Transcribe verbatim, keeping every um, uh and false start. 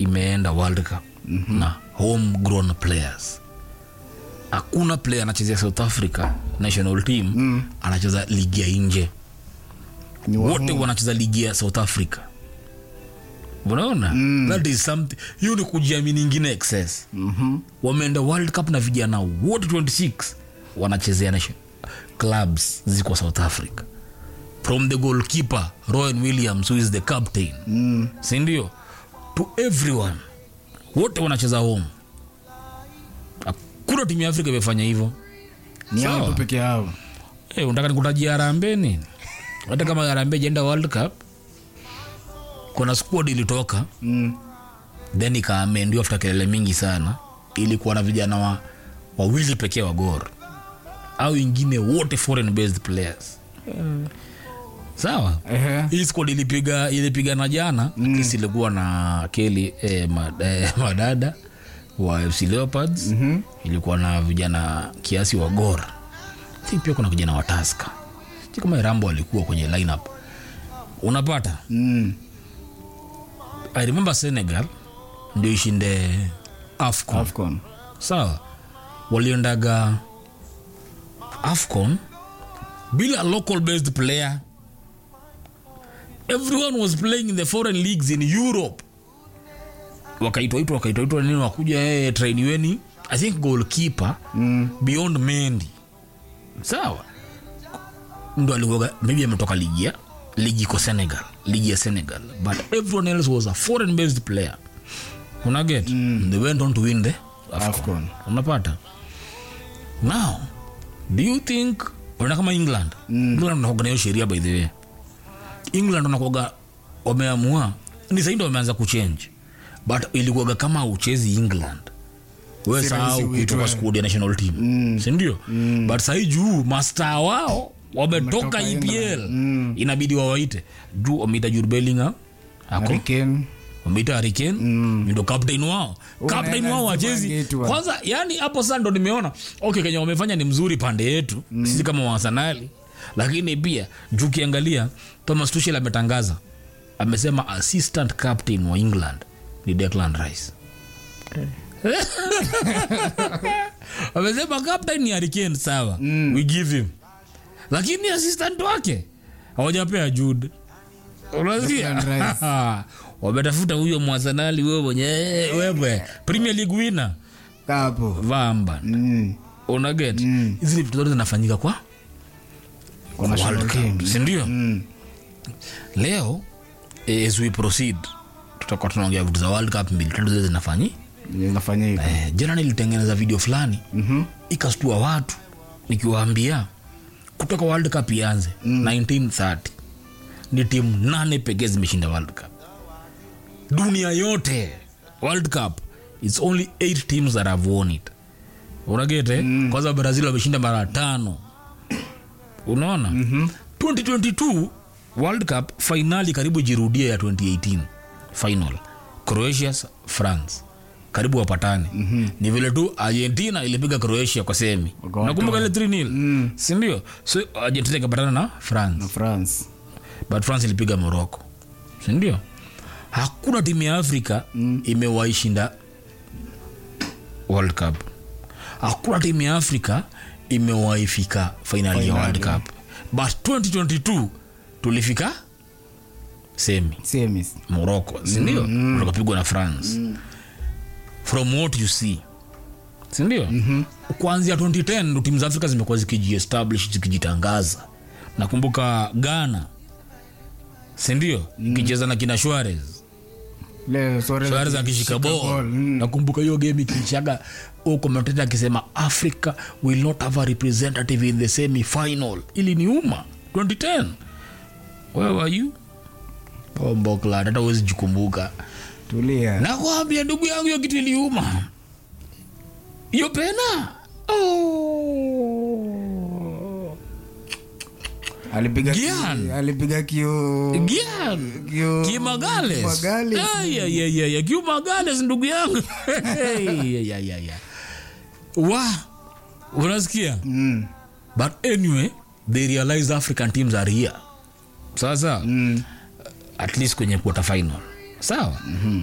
imeenda World Cup mm-hmm. na homegrown players. Hakuna player anachezea South Africa national team mm. anacheza ligi ya nje. Wote wanacheza ligi ya South Africa. Unaona? Mm. That is something. Hiyo ni kujiamini nyingine excess. Mhm. Wameenda World Cup na vijana wote twenty-six wanachezea nation clubs ziko South Africa. From the goalkeeper Rowan Williams who is the captain. Mm. Si ndio? To everyone. Wote wanacheza home. Hakuna timu ya Afrika imefanya hivyo. Ni hao tu peke yao. Eh, hey, unataka nikutajia Harambee nini? Hata kama Harambee jenda World Cup kuna squad ilitoka mm. then ikaamendiwa after kelele mingi sana, ilikuwa na vijana wa wawili pekee wa Gor au wengine wote foreign based players. Mm. Sawa? Uh-huh. Hii squad ilipiga ilipiga na jana mm. kisi ilikuwa na Kelly eh, mad, eh, madada wa F C Leopards. Mm-hmm. Ilikuwa na vijana kiasi wa Gor. Si pia kuna vijana wa Tusker. Si kama Rambo alikuwa kwenye lineup. Unapata? Mm. I remember Senegal ndio ishinde AFCON. AFCON. Sawa. Waliondaga AFCON bila local based player. Everyone was playing in the foreign leagues in Europe. Wakaitwa itwa wakaitwa itwa nini wakuja eh train weni. I think goalkeeper mm. beyond Mendy. Sawa. Ndio alikuwa maybe ametoka ligi ya ligi ko Senegal, ligi ya Senegal, but everyone else was a foreign based player. Una get? Mm. They went on to win the AFCON. AFCON. Unapata? Now, do you think wana kama England? Mm. England wanakuwa na sheria by the way. England wanakuwa wameamua ni sasa ndio wameanza kuchange. But ilikuwa kama uchezi England. Wewe sahau kutoka squad ya national team. Mm. Si ndio? Mm. But sasa juu master wao wametoka E P L. Mm. Inabidi wawaite. Juu wameita Jude Bellingham. Harry Kane. Wameita Harry Kane. Mm. Ndio captain wao. Captain wao wachezi. Kwanza yani hapo sasa ndo nimeona okay Kenya wamefanya ni mzuri pande yetu. Mm. Sisi kama Arsenal. Lakini pia juu kiangalia Thomas Tuchel ametangaza. Amesema assistant captain wa England ni Declan Rice. Okay. Amesema captain ni Harry Kane sawa. Mm. We give him. Lakini assistant wake hawajapea Jude. Unasikia? Wametafuta huyo Arsenal wewe mwenye wewe Premier League winner. Kapo. Vamba. Mm. Una get? Mm. Hizi vitu zote zinafanyika kwa kwa World Cup. Si ndio? Mm. Leo as we proceed tutakuwa tunaongea vitu za World Cup mbili tatu zote zinafanyika. Zinafanyika. Eh, jana nilitengeneza video fulani. Mhm. Mm ikastua watu nikiwaambia kutoka World Cup ianze mm. nineteen thirty ni timu nane pekee zimeshinda World Cup. Dunia yote World Cup it's only eight teams that have won it. Unagete? Mm. Kwanza Brazil wameshinda mara tano. Unaona? Mm-hmm. twenty twenty-two World Cup finali karibu jirudia ya twenty eighteen final. Croatia France karibu wapatane. Mm-hmm. Ni vile tu Argentina ilipiga Croatia kwa semi. Nakumbuka ile three nil. Mm. Si ndio? So Argentina ikapatana na France. Na France. But France ilipiga Morocco. Si ndio? Hakuna timu ya Afrika mm. imewaishinda World Cup. Hakuna timu ya Afrika imewaifika finali ya World Cup. But twenty twenty-two tulifika semi. Semi. Morocco. Si ndio? Mm. Tukapigwa na France. Mm. From what you see. Si ndio? Mm-hmm. Kuanzia twenty ten ndo timu za Afrika zimekuwa zikijiestablish zikijitangaza. Nakumbuka Ghana. Si ndio? Mm. Ikicheza na kina Suarez. Le Suarez, Suarez akishika ball. Mm. Nakumbuka hiyo game ikichaga au commentator akisema Africa will not have a representative in the semi final. Ili ni uma twenty ten. Where were you? Bombo kla hata huwezi jikumbuka. Tulia. Nakwambia ndugu yangu hiyo kitu iliuma. Hiyo pena. Oh. Alipiga Gian. Alipiga kio Gian. Kio Kimagales. Kimagales. Ay ay ay ay Kimagales ndugu yangu. Ay ay ay. Wa. Unasikia? Mm. But anyway, they realized African teams are here. Sasa mm. at least kwenye quarter final. Sawa? Mhm.